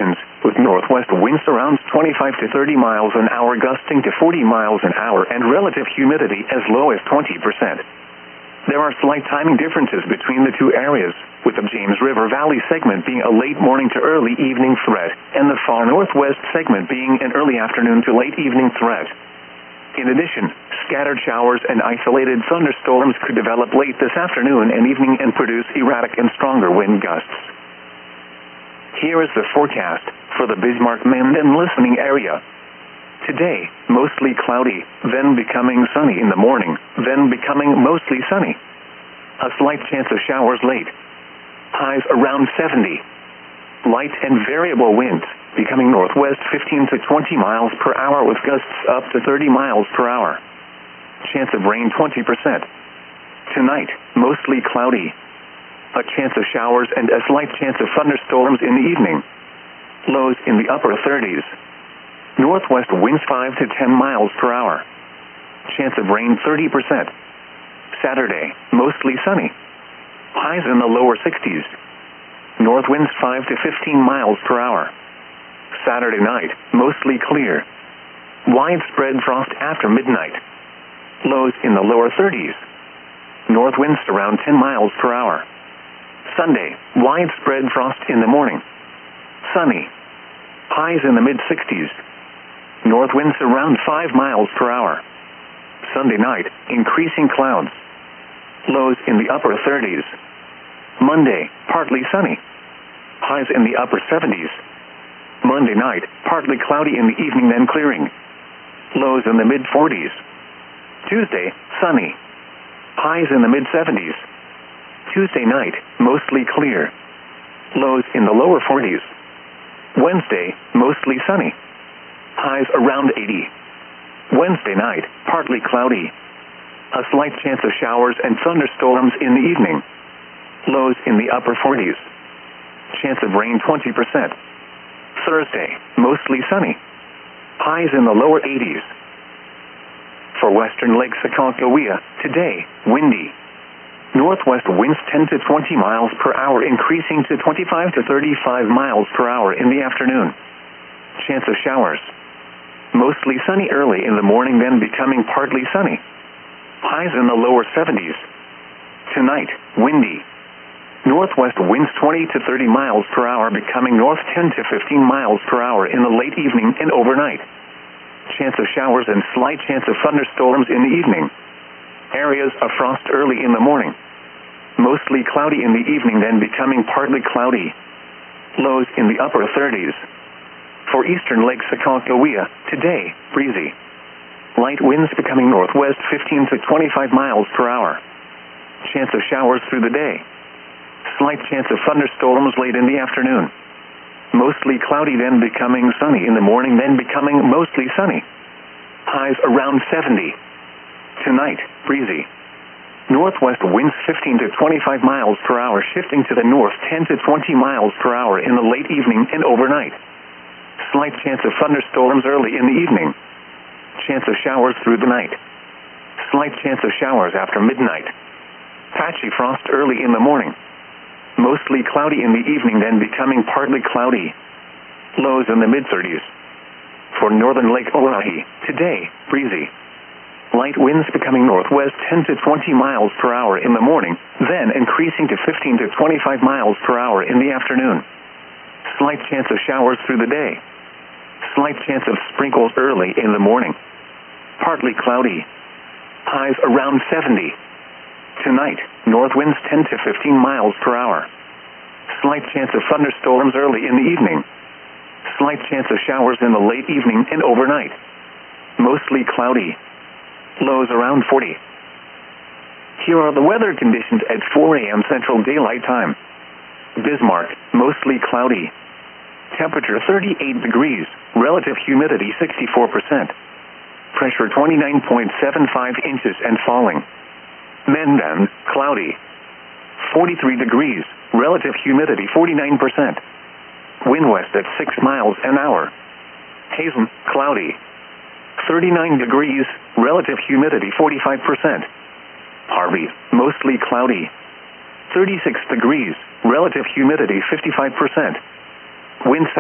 conditions, with northwest winds around 25 to 30 miles an hour gusting to 40 miles an hour and relative humidity as low as 20%. There are slight timing differences between the two areas, with the James River Valley segment being a late morning to early evening threat, and the far northwest segment being an early afternoon to late evening threat. In addition, scattered showers and isolated thunderstorms could develop late this afternoon and evening and produce erratic and stronger wind gusts. Here is the forecast for the Bismarck-Minden listening area. Today, mostly cloudy, then becoming sunny in the morning, then becoming mostly sunny. A slight chance of showers late. Highs around 70. Light and variable winds, becoming northwest 15 to 20 miles per hour with gusts up to 30 miles per hour. Chance of rain 20%. Tonight, mostly cloudy. A chance of showers and a slight chance of thunderstorms in the evening. Lows in the upper 30s. Northwest winds 5 to 10 miles per hour. Chance of rain 30%. Saturday, mostly sunny. Highs in the lower 60s. North winds 5 to 15 miles per hour. Saturday night, mostly clear. Widespread frost after midnight. Lows in the lower 30s. North winds around 10 miles per hour. Sunday, widespread frost in the morning. Sunny. Highs in the mid-60s. North winds around 5 miles per hour. Sunday night, increasing clouds. Lows in the upper 30s. Monday, partly sunny. Highs in the upper 70s. Monday night, partly cloudy in the evening then clearing. Lows in the mid-40s. Tuesday, sunny. Highs in the mid-70s. Tuesday night, mostly clear. Lows in the lower 40s. Wednesday, mostly sunny. Highs around 80. Wednesday night, partly cloudy. A slight chance of showers and thunderstorms in the evening. Lows in the upper 40s. Chance of rain 20%. Thursday, mostly sunny. Highs in the lower 80s. For western Lake Sakakawea, today, windy. Northwest winds 10 to 20 miles per hour increasing to 25 to 35 miles per hour in the afternoon. Chance of showers. Mostly sunny early in the morning then becoming partly sunny. Highs in the lower 70s. Tonight, windy. Northwest winds 20 to 30 miles per hour becoming north 10 to 15 miles per hour in the late evening and overnight. Chance of showers and slight chance of thunderstorms in the evening. Areas of frost early in the morning. Mostly cloudy in the evening then becoming partly cloudy. Lows in the upper 30s. For eastern Lake Sakakawea, today, breezy. Light winds becoming northwest 15 to 25 miles per hour. Chance of showers through the day. Slight chance of thunderstorms late in the afternoon. Mostly cloudy then becoming sunny in the morning then becoming mostly sunny. Highs around 70. Tonight, breezy. Northwest winds 15 to 25 miles per hour shifting to the north 10 to 20 miles per hour in the late evening and overnight. Slight chance of thunderstorms early in the evening. Chance of showers through the night. Slight chance of showers after midnight. Patchy frost early in the morning. Mostly cloudy in the evening then becoming partly cloudy. Lows in the mid-30s. For northern Lake Oahe, today, breezy. Light winds becoming northwest 10 to 20 miles per hour in the morning, then increasing to 15 to 25 miles per hour in the afternoon. Slight chance of showers through the day. Slight chance of sprinkles early in the morning. Partly cloudy. Highs around 70. Tonight, north winds 10 to 15 miles per hour. Slight chance of thunderstorms early in the evening. Slight chance of showers in the late evening and overnight. Mostly cloudy. Lows around 40. Here are the weather conditions at 4 a.m. Central Daylight Time. Bismarck, mostly cloudy. Temperature 38 degrees, relative humidity 64%. Pressure 29.75 inches and falling. Minden, cloudy. 43 degrees, relative humidity 49%. Wind west at 6 miles an hour. Hazen, cloudy. 39 degrees, relative humidity 45%. Harvey, mostly cloudy. 36 degrees, relative humidity 55%. Wind